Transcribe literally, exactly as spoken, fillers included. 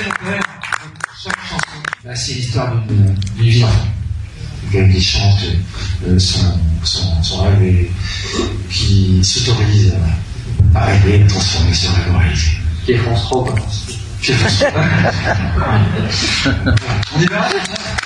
chaque chanson, bah, c'est l'histoire d'une vie d'enfant. Quelqu'un qui chante euh, son, son, son rêve et qui s'autorise à, à rêver, à transformer ce rêve en réalité. Qui est France trois, quoi. Qui est France trois. On y va.